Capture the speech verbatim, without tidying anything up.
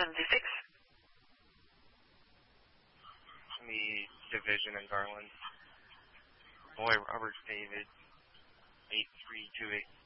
seventy-six. The division in Garland. Boy, Robert David, eight three two eight.